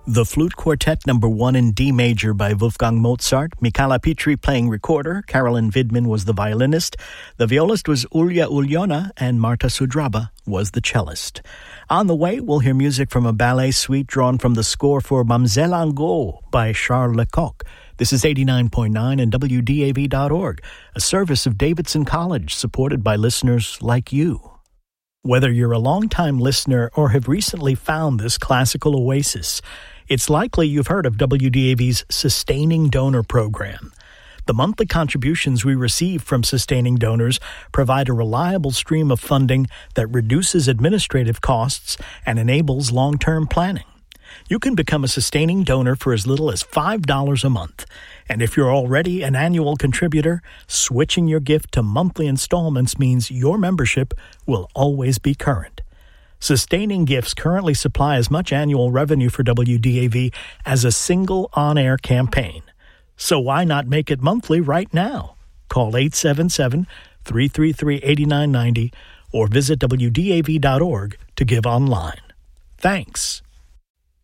The Flute Quartet No. 1 in D major by Wolfgang Mozart, Michala Petri playing recorder, Carolyn Vidman was the violinist, the violist was Ulya Ulyona, and Marta Sudraba was the cellist. On the way, we'll hear music from a ballet suite drawn from the score for Mamzelle Angot by Charles Lecoq. This is 89.9 and WDAV.org, a service of Davidson College supported by listeners like you. Whether you're a longtime listener or have recently found this classical oasis, it's likely you've heard of WDAV's Sustaining Donor Program. The monthly contributions we receive from sustaining donors provide a reliable stream of funding that reduces administrative costs and enables long-term planning. You can become a sustaining donor for as little as $5 a month. And if you're already an annual contributor, switching your gift to monthly installments means your membership will always be current. Sustaining gifts currently supply as much annual revenue for WDAV as a single on-air campaign. So why not make it monthly right now? Call 877-333-8990 or visit WDAV.org to give online. Thanks.